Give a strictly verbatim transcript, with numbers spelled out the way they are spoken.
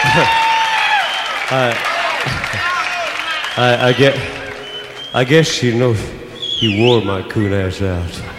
I, I, I get, I guess you know he wore my coon ass out.